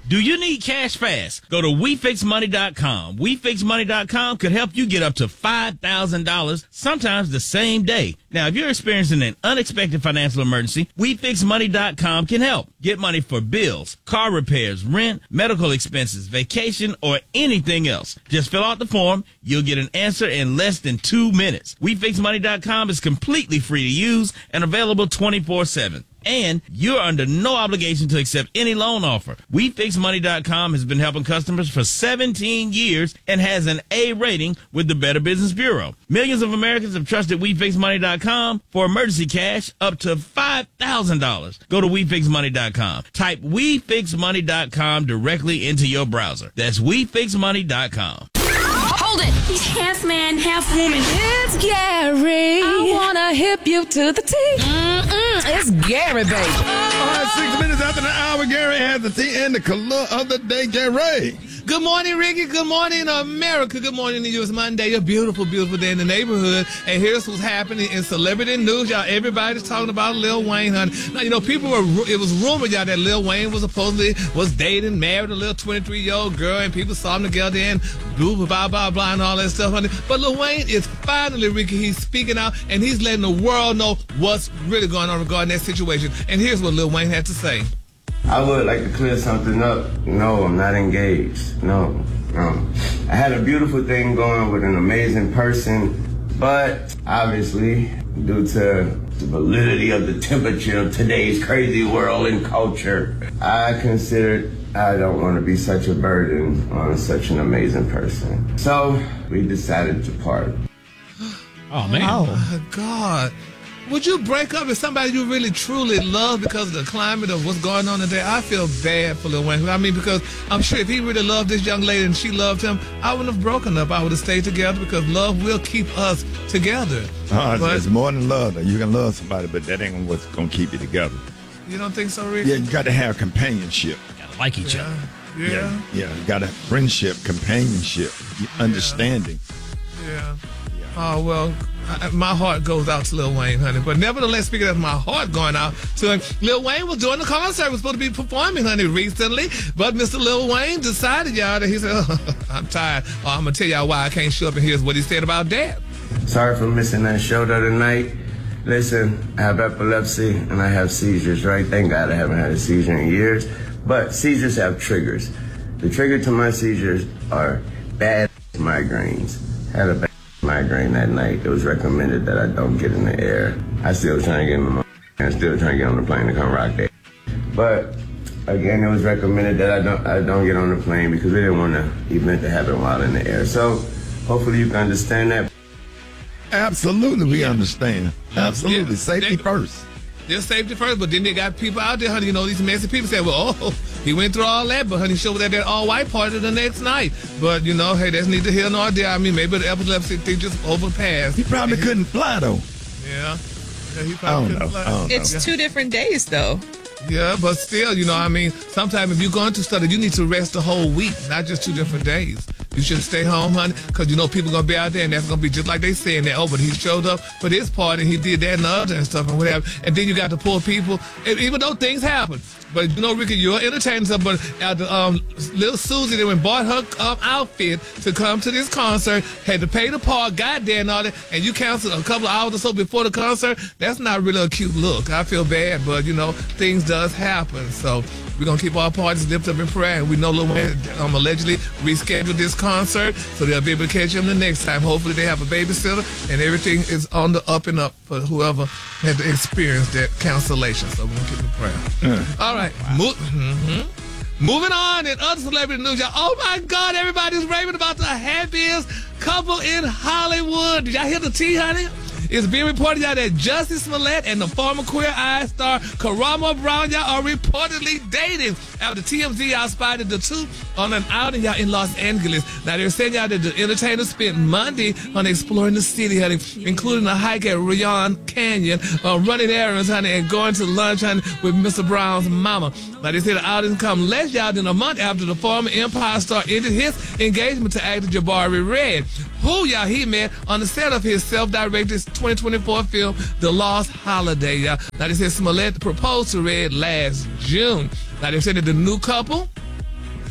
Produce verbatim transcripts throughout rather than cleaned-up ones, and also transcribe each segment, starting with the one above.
Do you need cash fast? Go to we fix money dot com. we fix money dot com could help you get up to five thousand dollars, sometimes the same day. Now, if you're experiencing an unexpected financial emergency, we fix money dot com can help. Get money for bills, car repairs, rent, medical expenses, vacation, or anything else. Just fill out the form. You'll get an answer in less than two minutes. we fix money dot com is completely free to use and available twenty-four seven. And you're under no obligation to accept any loan offer. we fix money dot com has been helping customers for seventeen years and has an A rating with the Better Business Bureau. Millions of Americans have trusted we fix money dot com for emergency cash up to five thousand dollars. Go to we fix money dot com. Type we fix money dot com directly into your browser. That's we fix money dot com. Hold it. He's half man, half woman. It's Gary. I wanna hip you to the T. Mm-mm. It's Gary, baby. All right, six minutes after the hour, Gary has the tea and the color of the day, Gary. Good morning, Ricky. Good morning, America. Good morning to you. It's Monday. A beautiful, beautiful day in the neighborhood. And here's what's happening in celebrity news, y'all. Everybody's talking about Lil Wayne, honey. Now, you know, people were, it was rumored, y'all, that Lil Wayne was supposedly was dating, married a little twenty-three-year-old girl, and people saw them together and blah, blah, blah, blah, and all that stuff, honey. But Lil Wayne is finally, Ricky, he's speaking out, and he's letting the world know what's really going on regarding that situation. And here's what Lil Wayne had to say. I would like to clear something up. No, I'm not engaged. No, no. I had a beautiful thing going with an amazing person, but obviously, due to the validity of the temperature of today's crazy world and culture, I considered I don't want to be such a burden on such an amazing person. So we decided to part. Oh, man. Oh, my God. Would you break up with somebody you really truly love because of the climate of what's going on today? I feel bad for Lil Wayne. I mean, because I'm sure if he really loved this young lady and she loved him, I wouldn't have broken up. I would have stayed together because love will keep us together. Uh, but, it's more than love. You can love somebody, but that ain't what's going to keep you together. You don't think so, Rick? Yeah, you got to have companionship. You gotta like each yeah. other. Yeah. Yeah, yeah. You got to have friendship, companionship, understanding. Yeah. Oh, well, I, my heart goes out to Lil Wayne, honey. But nevertheless, speaking of my heart going out to him, Lil Wayne was doing the concert, was supposed to be performing, honey, recently. But Mister Lil Wayne decided, y'all, that he said, oh, I'm tired. Oh, I'm going to tell y'all why I can't show up, and here's what he said about that. Sorry for missing that show the other night. Listen, I have epilepsy and I have seizures, right? Thank God I haven't had a seizure in years. But seizures have triggers. The trigger to my seizures are bad migraines. Had a bad migraine that night. It was recommended that I don't get in the air. I still was trying to get in my and still trying to get on the plane to come rock that. But again, it was recommended that I don't I don't get on the plane because we didn't want the event to happen while in the air. So hopefully you can understand that. Absolutely, we understand. Absolutely, Yeah. safety They- first. They're safety first, but then they got people out there, honey, you know, these messy people say, well, oh, he went through all that, but honey, showed at that all-white party the next night. But, you know, hey, that's neither here nor there. I mean, maybe the epilepsy thing just overpassed. He probably And couldn't fly, though. Yeah. yeah he I probably don't couldn't know. fly. I don't know. It's two different days, though. Yeah, but still, you know, I mean, sometimes if you're going to study, you need to rest the whole week, not just two different days. You should stay home, honey, because you know people going to be out there, and that's going to be just like they saying that, oh, but he showed up for this party, and he did that and the other and stuff and whatever. And then you got the poor people, and even though things happen. But, you know, Ricky, you're entertaining stuff, but at the, um, little Susie that went bought her um, outfit to come to this concert, had to pay the park, got there and all that, and you canceled a couple of hours or so before the concert. That's not really a cute look. I feel bad, but, you know, things does happen. So we're going to keep our parties lifted up in prayer. And we know Lil Wayne um, allegedly rescheduled this concert, so they'll be able to catch him the next time. Hopefully they have a babysitter, and everything is on the up and up for whoever had to experience that cancellation. So we're going to keep in prayer. Mm. All right. Wow. Mo- mm-hmm. Moving on in other celebrity news, y'all. Oh, my God, everybody's raving about the happiest couple in Hollywood. Did y'all hear the tea, honey? It's being reported, y'all, that Jussie Smollett and the former Queer Eye star Karamo Brown, y'all, are reportedly dating. After T M Z, y'all spotted the two on an outing, y'all, in Los Angeles. Now, they're saying, y'all, that the entertainers spent Monday on exploring the city, honey, including a hike at Rayon Canyon, uh, running errands, honey, and going to lunch, honey, with Mister Brown's mama. Now, they said the outing come less, y'all, than a month after the former Empire star ended his engagement to actor Jabari Red, who, y'all, he met on the set of his self-directed twenty twenty-four film, The Lost Holiday, y'all. Now, they said Smollett proposed to Red last June. Now, they said that the new couple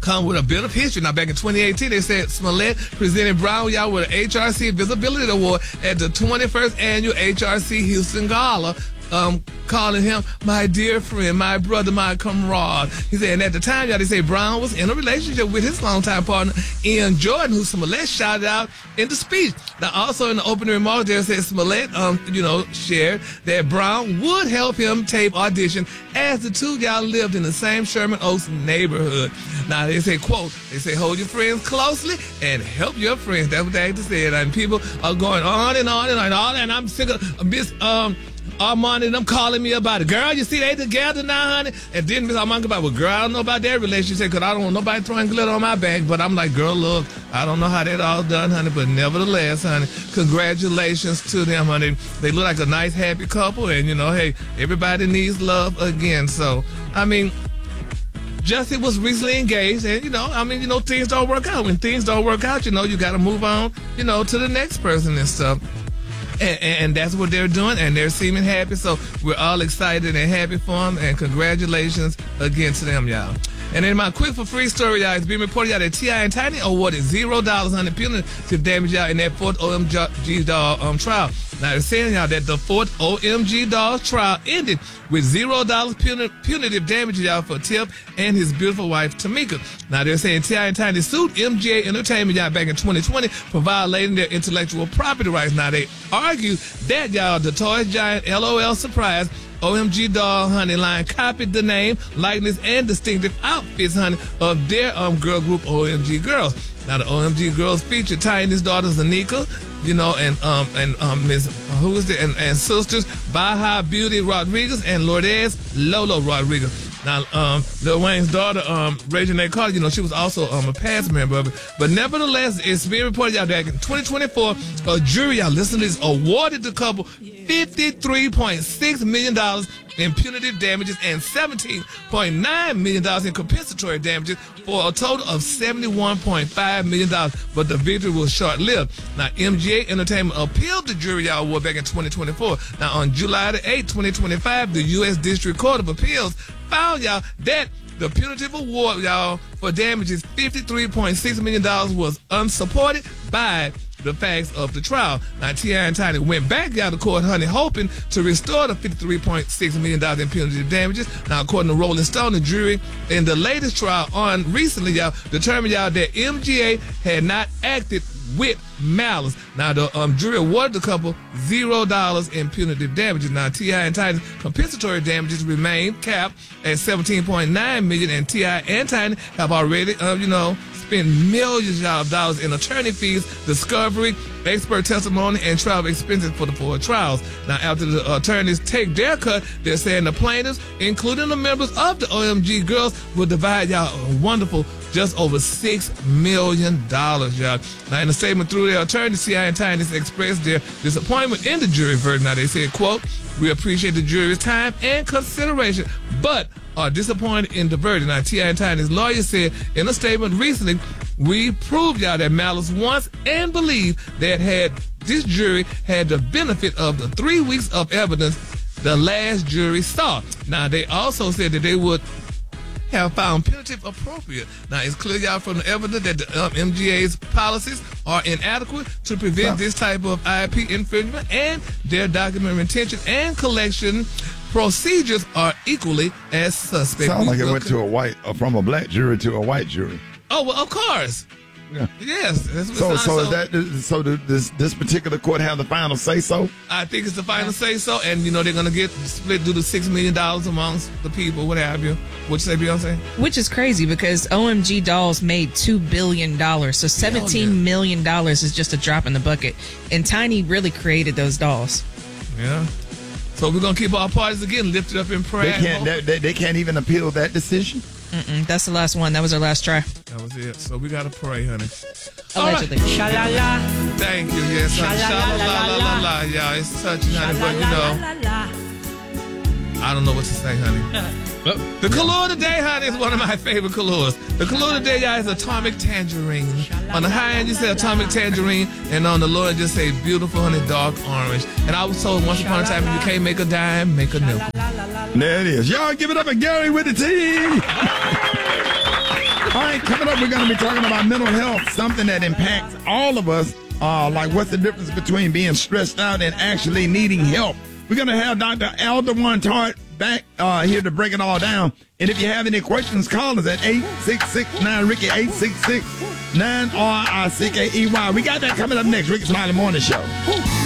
come with a bit of history. Now, back in twenty eighteen, they said Smollett presented Brown, y'all, with an H R C Visibility Award at the twenty-first Annual H R C Houston Gala, um, calling him my dear friend, my brother, my comrade. He said, and at the time, y'all, they say Brown was in a relationship with his longtime partner, Ian Jordan, who Smollett shouted out in the speech. Now, also in the opening remarks, there said Smollett, um, you know, shared that Brown would help him tape audition as the two y'all lived in the same Sherman Oaks neighborhood. Now, they say, quote, they say, hold your friends closely and help your friends. That's what they had to say. And people are going on and on and on and on, and I'm sick of Miss um, Armand and them calling me about it. Girl, you see they together now, honey? And then Miss Armand about, well, girl, I don't know about their relationship because I don't want nobody throwing glitter on my back. But I'm like, girl, look, I don't know how that all done, honey. But nevertheless, honey, congratulations to them, honey. They look like a nice, happy couple. And, you know, hey, everybody needs love again. So, I mean, Jussie was recently engaged, and, you know, I mean, you know, things don't work out. When things don't work out, you know, you got to move on, you know, to the next person and stuff. And, and, and that's what they're doing, and they're seeming happy. So we're all excited and happy for them, and congratulations again to them, y'all. And then my quick for free story, y'all, is being reported, y'all, that T I and Tiny awarded zero dollars on the punitive damage, y'all, in that fourth O M G doll um, trial. Now, they're saying, y'all, that the fourth O M G doll trial ended with zero dollars punitive damage, y'all, for Tip and his beautiful wife, Tamika. Now, they're saying T I and Tiny sued M G A Entertainment, y'all, back in twenty twenty for violating their intellectual property rights. Now, they argue that, y'all, the toy giant LOL Surprise O M G doll, honey, line copied the name, likeness, and distinctive outfits, honey, of their um girl group, O M G Girls. Now, the O M G Girls feature Tiny's daughter, Zanika, you know, and um and um Miss who is it, and, and sisters Baja Beauty Rodriguez and Lourdes Lolo Rodriguez. Now, um, Lil Wayne's daughter, um, Regina Carter, you know, she was also um, a past member of it. But nevertheless, it's being reported, y'all, that in twenty twenty-four, a jury, y'all, listen to this, awarded the couple fifty-three point six million dollars in punitive damages and seventeen point nine million dollars in compensatory damages for a total of seventy-one point five million dollars. But the victory was short-lived. Now, M G A Entertainment appealed the jury, y'all, award back in twenty twenty-four. Now, on July the eighth, twenty twenty-five, the U S District Court of Appeals found, y'all, that the punitive award, y'all, for damages fifty-three point six million dollars was unsupported by the facts of the trial. Now, T I and Tiny went back out of court, honey, hoping to restore the fifty-three point six million dollars in punitive damages. Now, according to Rolling Stone, the jury in the latest trial on recently, y'all, determined, y'all, that M G A had not acted with malice. Now, the um, jury awarded the couple zero dollars in punitive damages. Now, T I and Tiny's compensatory damages remain capped at seventeen point nine million dollars, and T I and Tiny have already, um, you know, spent millions of dollars in attorney fees, discovery, expert testimony, and travel expenses for the four trials. Now, after the attorneys take their cut, they're saying the plaintiffs, including the members of the O M G Girls, will divide, y'all, a wonderful just over six million dollars, y'all. Now, in a statement through their attorneys, T I and Tiny expressed their disappointment in the jury verdict. Now, they said, quote, we appreciate the jury's time and consideration, but are disappointed in the verdict. Now, T I and Tiny's lawyer said in a statement recently, we proved, y'all, that malice once and believe that had this jury had the benefit of the three weeks of evidence the last jury saw. Now, they also said that they would have found punitive appropriate. Now, it's clear, y'all, from the evidence that the um, M G A's policies are inadequate to prevent this type of I P infringement, and their document retention and collection procedures are equally as suspect. Sounds like it will went to a white, uh, from a black jury to a white jury. Oh, well, of course. Yeah. Yes. That's what So, it so sounds is that so? Does this this particular court have the final say so? I think it's the final say so, and you know they're gonna get split due to six million dollars amongst the people, what have you. What you say, Beyonce? Which is crazy because O M G Dolls made two billion dollars, so seventeen million dollars is just a drop in the bucket. And Tiny really created those dolls. Yeah. So we're gonna keep our parties again lifted up in prayer. They can't. They, they, they can't even appeal that decision. Mm-mm, that's the last one. That was our last try. That was it. So we gotta pray, honey. Allegedly. Right. Sha-la-la. Thank you. Yes, honey. Sha-la-la-la-la-la. Yeah, it's touching, honey, but you know, I don't know what to say, honey. The color of the day, honey, is one of my favorite colors. The color of the day, y'all, is atomic tangerine. On the high end, you say atomic tangerine, and on the low end, just say beautiful, honey, dark orange. And I was told once upon a time, if you can't make a dime, make a nickel. There it is. Y'all give it up and Gary with the team. All right. tonight, coming up, we're going to be talking about mental health, something that impacts all of us. Uh, like, what's the difference between being stressed out and actually needing help? We're going to have Doctor Alderman Tart back uh, here to break it all down. And if you have any questions, call us at eight six six nine Ricky, eight six six nine R I C K E Y. We got that coming up next. Ricky Smiley Morning Show.